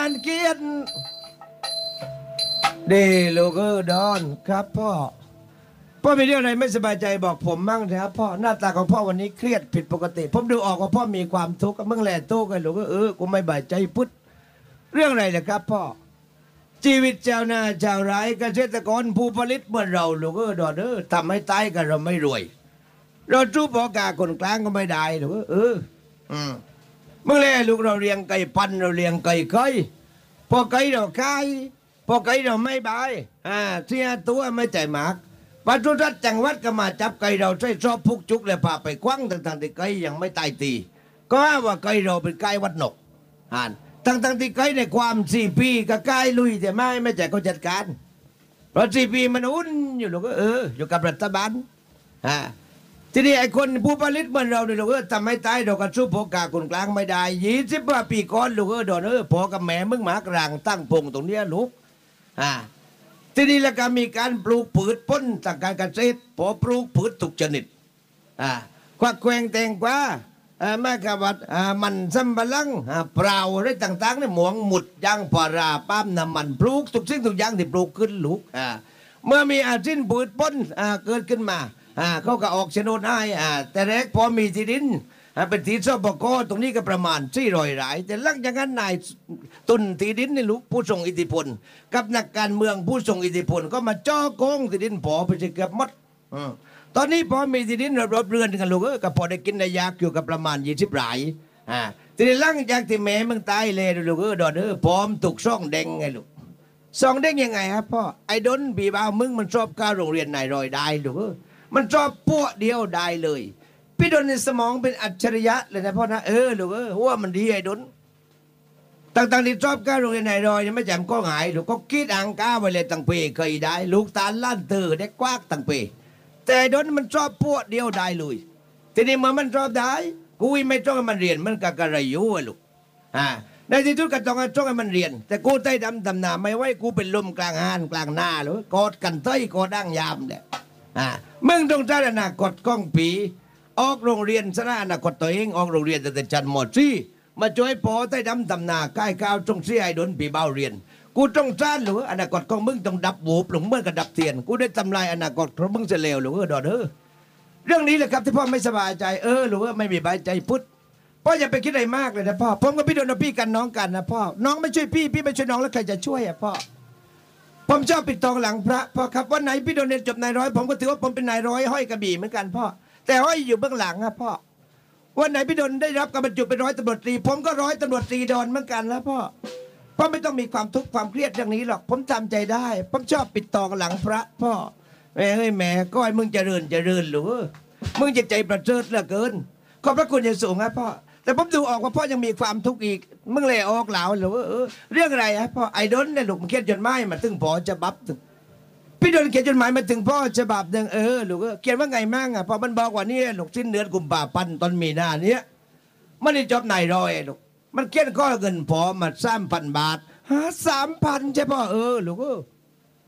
านเกียรติเดลูกดอนครับพ่อมีเรื่องอะไรไม่สบายใจบอกผมมั่งนะครับพ่อหน้าตาของพ่อวันนี้เครียดผิดปกติผมดูออกว่าพ่อมีความทุกข์มึงแหล่โต้กันลูกกูไม่บายใจพุทธเรื่องอะไรนะครับพ่อชีวิตชาวนาชาวไร่เกษตรกรผู้ผลิตเหมือนเราลูกดอนทำให้ตายกันเราไม่รวยเราจูบพอกาคนกลางก็ไม่ได้ลูกเมื่อไรลูกเราเลี้ยงไก่พันเราเลี้ยงไก่เคยพอไก่เราขายพอไก่เราไม่บายเสียตัวไม่ใจหมากปัจจุบันจังหวัดก็มาจับไก่เราใช้ชอบพุกจุกเลยพาไปคว้างต่างๆที่ไก่ยังไม่ตายตีก็ว่าไก่เราเป็นไก่วัดนกตั้งที่ไก่ในความ4 ปีก็ไก่ลุยแต่ไม่ใจเขาจัดการเพราะ4 ปีมันอุ่นอยู่ลูกอยู่กับรัฐบาลทีนี้ไอ้คนผู้ผลิตเหมือนเราเนี่ยลูกทำให้ตายเราก็สู้พอกาคนกลางไม่ได้20 กว่าปีก่อนลูกดอนพอกับแม่มึงหมากลางตั้งพงตรงเนี้ยลูกทีนี้แล้วก็มีการปลูกพืชพ้นทางการเกษตรพอปลูกพืชทุกชนิดควักแกงแตงกวาแม่กวัดมันซ้ำบลังเปล่าอะไรต่างๆเนี่ยหมวงหมุดยางพาราป้ามน้ำมันปลูกทุกสิ่งทุกอย่างที่ปลูกขึ้นลูกเมื่อมีอาชีพพืชพ้นเกิดขึ้นมาเขาก็ออกโฉนดให้แต่แรกพอมีที่ดินเป็นที่สปกตรงนี้ก็ประมาณ400 ไร่แต่หลังจากนั้นนายตุนที่ดินนี่ลูกผู้ทรงอิทธิพลกับนักการเมืองผู้ทรงอิทธิพลก็มาจ้อโกงที่ดินพอไปเกือบหมดตอนนี้พอมีที่ดินรอบเรือนกันลูกก็พอได้กินได้ยากอยู่กับประมาณ20 ไร่ทีนี้หลังจากที่แม่มึงตายเลยลูกดอนพร้อมถูกซ่องแดงไงลูกซ่องแดงยังไงครับพ่อไอ้ดนบีบ่าวมึงมันชอบก้าวโรงเรียนนายรอยได้ลูกมันชอบพวกเดียวได้เลยพี่ดนในสมองเป็นอัจฉริยะเลยนะพ่อนะลูกว่ามันดีไอ้ดนต่างๆที่ชอบก้าวโรงเรียนนายรอยยังไม่จำก็หายลูกก็คิดอ่างก้าวไปเลยตั้งปีเคยได้ลูกตาล้านเตอได้กว้างตั้งปีแต่ดนมันชอบพวกเดียวได้เลยทีนี้เมื่อมันชอบได้กูไม่ต้องให้มันเรียนมันก็กระไรอยู่ลูกในที่สุดก็ต้องให้มันเรียนแต่กูใต้ดำหนาไม่ไว้กูเป็นลมกลางหานกลางหน้าหรือกอดกันเต้ยกอดดั้งยามเนี่ยมึงต้องสร้างอนาคตก้องปีออกโรงเรียนสร้างอนาคตตัวเองออกโรงเรียนแต่จันหมดซี่มาช่วยพอใต้ดำนาใกล้ก้าวจงเสียไอ้ดนปีเบาเรียนกูต้องสร้างหรืออนาคตของมึงต้องดับบูบหลงเมื่อกับดับเตียนกูได้ทำลายอนาคตของมึงจะเลวหรือดอเรื่องนี้แหละครับที่พ่อไม่สบายใจหรือไม่มีสบายใจพุทธพ่ออย่าไปคิดอะไรมากเลยนะพ่อผมกับพี่ดนพี่กันน้องกันนะพ่อน้องไม่ช่วยพี่ไม่ช่วยน้องแล้วใครจะช่วยพ่อผมชอบปิดทองหลังพระพ่อครับวันไหนพี่โดนเรียนจบนายร้อยผมก็ถือว่าผมเป็นนายร้อยห้อยกระบี่เหมือนกันพ่อแต่ห้อยอยู่เบื้องหลังครับพ่อวันไหนพี่โดนได้รับการบรรจุเป็นร้อยตำรวจตรีผมก็ร้อยตำรวจตรีดอนเหมือนกันแล้วพ่อไม่ต้องมีความทุกข์ความเครียดอย่างนี้หรอกผมจำใจได้ผมชอบปิดทองหลังพระพ่อแม่ก็ให้มึงเจริญหรือมึงจะใจประเสริฐเหลือเกินขอบพระคุณอย่างสูงครับพ่อแต่ผมดูออกว่าพ่อยังมีความทุกข์อีกมึงเลยออกเหล่าหรือเรื่องอะไรฮะพ่อไอ้ดนเนี่ยลูกมันเขียนจดหมายมาถึงพ่อจะบับถึงพี่ดนเขียนจดหมายมาถึงพ่อจะบับหนึ่งลูกเขียนว่าไงมั่งพอมันบอกว่านี่ลูกสิ้นเดือนกุมภาพันธ์ตอนมีนาเนี้ยมันได้จบนายร้อยลูกมันเขียนข้อเงินพ่อมา3,000 บาท3,000ใช่พ่อลูก